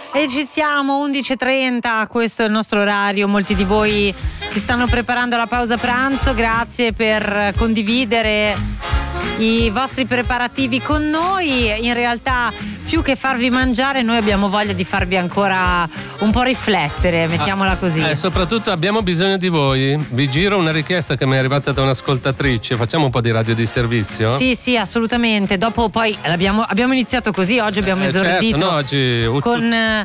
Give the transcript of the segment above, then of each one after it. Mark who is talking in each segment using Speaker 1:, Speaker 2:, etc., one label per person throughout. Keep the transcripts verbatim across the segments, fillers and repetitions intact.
Speaker 1: E ci siamo, undici e trenta, questo è il nostro orario. Molti di voi si stanno preparando alla pausa pranzo, grazie per condividere i vostri preparativi con noi. In realtà, più che farvi mangiare, noi abbiamo voglia di farvi ancora un po' riflettere, mettiamola così.
Speaker 2: E eh, soprattutto abbiamo bisogno di voi. Vi giro una richiesta che mi è arrivata da un'ascoltatrice. Facciamo un po' di radio di servizio?
Speaker 1: Sì, sì, assolutamente. Dopo poi abbiamo, abbiamo iniziato così, oggi abbiamo
Speaker 2: eh,
Speaker 1: esordito
Speaker 2: certo, no, oggi...
Speaker 1: con eh,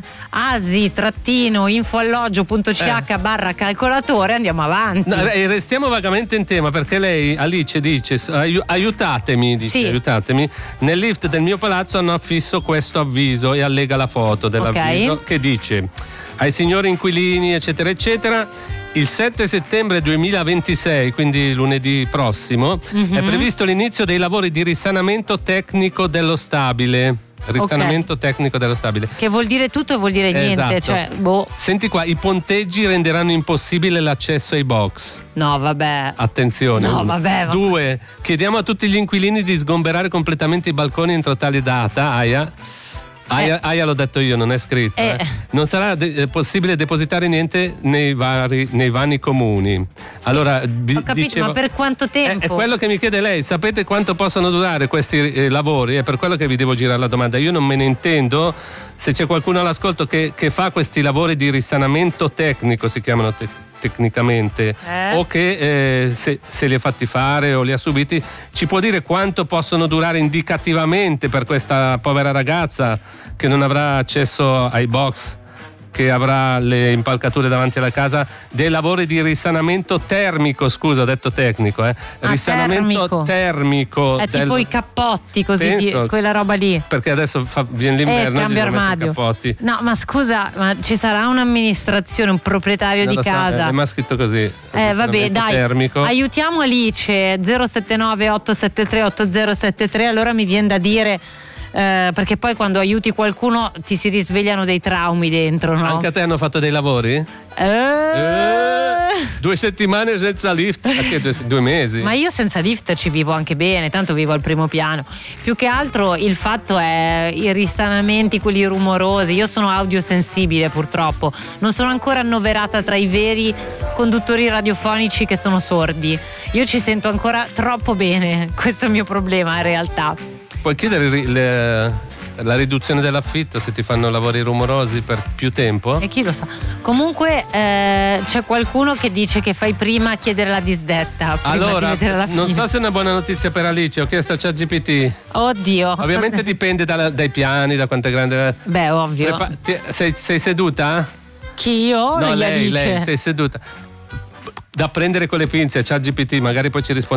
Speaker 1: asi-infoalloggio.ch barra calcolatore. Andiamo avanti.
Speaker 2: No, restiamo vagamente in tema, perché lei, Alice, dice ai, aiutatemi, dice,
Speaker 1: sì.
Speaker 2: aiutatemi. Nel lift del mio palazzo hanno affisso questo avviso e allega la foto dell'avviso, okay, che dice: ai signori inquilini eccetera eccetera, il sette settembre duemilaventisei, quindi lunedì prossimo, mm-hmm. è previsto l'inizio dei lavori di risanamento tecnico dello stabile. Risanamento okay. tecnico dello stabile.
Speaker 1: Che vuol dire tutto e vuol dire niente.
Speaker 2: Esatto.
Speaker 1: Cioè, boh.
Speaker 2: Senti qua, i ponteggi renderanno impossibile l'accesso ai box.
Speaker 1: No, vabbè.
Speaker 2: Attenzione.
Speaker 1: No, vabbè, vabbè.
Speaker 2: Due, chiediamo a tutti gli inquilini di sgomberare completamente i balconi entro tale data. Aia. Aia, eh. Aia l'ho detto io, non è scritto. Eh. Eh. Non sarà de- possibile depositare niente nei vari nei vani comuni. Allora,
Speaker 1: vi, ho capito, dicevo, ma per quanto tempo?
Speaker 2: È, è quello che mi chiede lei. Sapete quanto possono durare questi eh, lavori? È per quello che vi devo girare la domanda. Io non me ne intendo. Se c'è qualcuno all'ascolto che, che fa questi lavori di risanamento tecnico, si chiamano te- tecnicamente, eh? o che eh, se, se li ha fatti fare o li ha subiti, ci può dire quanto possono durare indicativamente per questa povera ragazza che non avrà accesso ai box, che avrà le impalcature davanti alla casa, dei lavori di risanamento termico, scusa, ho detto tecnico, eh.
Speaker 1: Ah,
Speaker 2: risanamento termico.
Speaker 1: termico. È
Speaker 2: del...
Speaker 1: tipo i cappotti, così,
Speaker 2: Penso,
Speaker 1: di, quella roba lì.
Speaker 2: Perché adesso fa, viene l'inverno,
Speaker 1: eh, cambio armadio.
Speaker 2: Cappotti.
Speaker 1: No, ma scusa, ma ci sarà un'amministrazione, un proprietario
Speaker 2: non
Speaker 1: di casa.
Speaker 2: So, eh, mi ha scritto così.
Speaker 1: Eh, vabbè, dai.
Speaker 2: Termico.
Speaker 1: Aiutiamo Alice, zero sette nove otto sette tre otto zero sette tre. Allora mi viene da dire. Eh, perché poi quando aiuti qualcuno ti si risvegliano dei traumi dentro, no?
Speaker 2: Anche a te hanno fatto dei lavori?
Speaker 1: Eh.
Speaker 2: Eh. Due settimane senza lift? Anche due, due mesi?
Speaker 1: Ma io senza lift ci vivo anche bene, tanto vivo al primo piano. Più che altro il fatto è i risanamenti, quelli rumorosi. Io sono audiosensibile purtroppo, non sono ancora annoverata tra i veri conduttori radiofonici che sono sordi. Io ci sento ancora troppo bene, questo è il mio problema in realtà.
Speaker 2: Puoi chiedere le, la riduzione dell'affitto se ti fanno lavori rumorosi per più tempo?
Speaker 1: E chi lo sa. Comunque eh, c'è qualcuno che dice che fai prima a chiedere la disdetta.
Speaker 2: Allora,
Speaker 1: di la
Speaker 2: non so se è una buona notizia per Alice. Ho chiesto a ChatGPT.
Speaker 1: Oddio.
Speaker 2: Ovviamente dipende da, dai piani, da quanto è grande.
Speaker 1: Beh, ovvio.
Speaker 2: Prepa- ti, sei, sei seduta?
Speaker 1: Chi io?
Speaker 2: No, lei,
Speaker 1: Alice?
Speaker 2: lei, sei seduta. Da prendere con le pinze, ChatGPT, magari poi ci risponde.